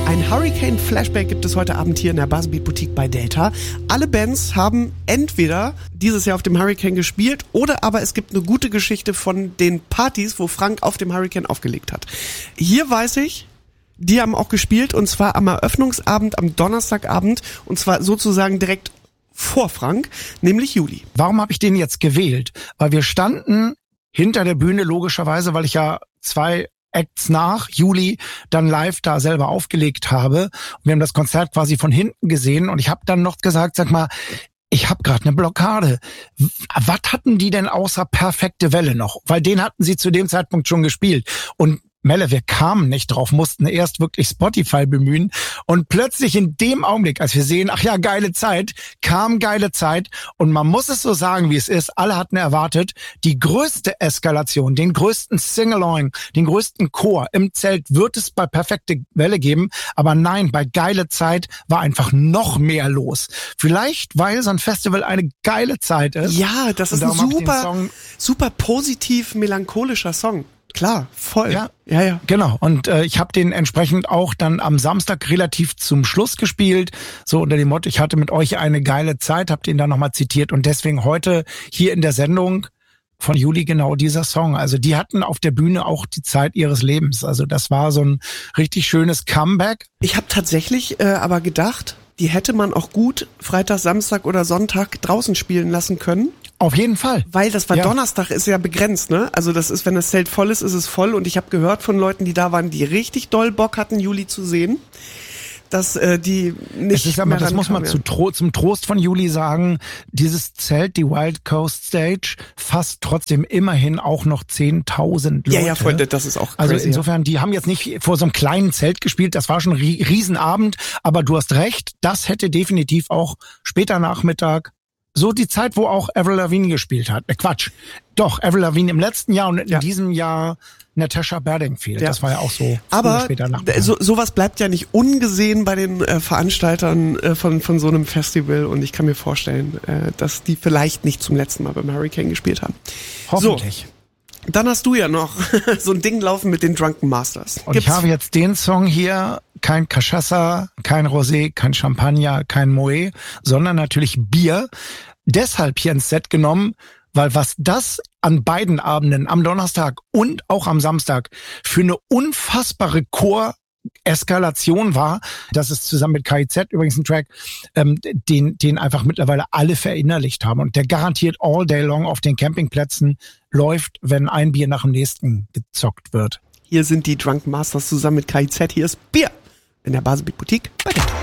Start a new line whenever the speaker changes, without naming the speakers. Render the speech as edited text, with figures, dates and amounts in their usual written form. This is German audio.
Ein Hurricane-Flashback gibt es heute Abend hier in der Buzzbeat Boutique bei Delta. Alle Bands haben entweder dieses Jahr auf dem Hurricane gespielt oder aber es gibt eine gute Geschichte von den Partys, wo Frank auf dem Hurricane aufgelegt hat. Hier weiß ich, die haben auch gespielt und zwar am Eröffnungsabend, am Donnerstagabend und zwar sozusagen direkt vor Frank, nämlich Juli.
Warum habe ich den jetzt gewählt? Weil wir standen hinter der Bühne logischerweise, weil ich ja 2 Acts nach Juli dann live da selber aufgelegt habe. Und wir haben das Konzert quasi von hinten gesehen und ich habe dann noch gesagt, sag mal, ich habe gerade eine Blockade. Was hatten die denn außer Perfekte Welle noch? Weil den hatten sie zu dem Zeitpunkt schon gespielt. Und Melle, wir kamen nicht drauf, mussten erst wirklich Spotify bemühen und plötzlich in dem Augenblick, als wir sehen, ach ja, geile Zeit, kam geile Zeit und man muss es so sagen, wie es ist, alle hatten erwartet, die größte Eskalation, den größten Sing-Along, den größten Chor im Zelt wird es bei Perfekte Welle geben, aber nein, bei geile Zeit war einfach noch mehr los. Vielleicht, weil so ein Festival eine geile Zeit ist.
Ja, das ist ein super positiv melancholischer Song. Klar, voll. Ja.
Genau. Und ich habe den entsprechend auch dann am Samstag relativ zum Schluss gespielt. So unter dem Motto, ich hatte mit euch eine geile Zeit, habe den dann nochmal zitiert. Und deswegen heute hier in der Sendung von Juli genau dieser Song. Also die hatten auf der Bühne auch die Zeit ihres Lebens. Also das war so ein richtig schönes Comeback.
Ich habe tatsächlich aber gedacht, die hätte man auch gut Freitag, Samstag oder Sonntag draußen spielen lassen können.
Auf jeden Fall.
Weil das war Donnerstag, ist ja begrenzt, ne? Also das ist, wenn das Zelt voll ist, ist es voll. Und ich habe gehört von Leuten, die da waren, die richtig doll Bock hatten, Juli zu sehen, dass die nicht
ist aber,
mehr
das muss man zum Trost von Juli sagen, dieses Zelt, die Wild Coast Stage, fasst trotzdem immerhin auch noch 10.000 Leute.
Ja, Freunde, das ist auch crazy.
Also insofern, die haben jetzt nicht vor so einem kleinen Zelt gespielt, das war schon ein Riesenabend, aber du hast recht, das hätte definitiv auch später Nachmittag so die Zeit, wo auch Avril Lavigne gespielt hat. Doch, Avril Lavigne im letzten Jahr und in diesem Jahr Natasha Bedingfield. Ja. Das war ja auch so.
Aber
später
sowas bleibt ja nicht ungesehen bei den Veranstaltern von so einem Festival. Und ich kann mir vorstellen, dass die vielleicht nicht zum letzten Mal beim Hurricane gespielt haben.
Hoffentlich.
So, dann hast du ja noch so ein Ding laufen mit den Drunken Masters.
Und ich habe jetzt den Song hier, kein Cachaça, kein Rosé, kein Champagner, kein Moët, sondern natürlich Bier. Deshalb hier ins Set genommen, weil was das an beiden Abenden, am Donnerstag und auch am Samstag, für eine unfassbare Chor-Eskalation war, das ist zusammen mit KIZ übrigens ein Track, den einfach mittlerweile alle verinnerlicht haben und der garantiert all day long auf den Campingplätzen läuft, wenn ein Bier nach dem nächsten gezockt wird.
Hier sind die Drunken Masters zusammen mit KIZ. Hier ist Bier in der Buzzbeat Boutique bei Delta.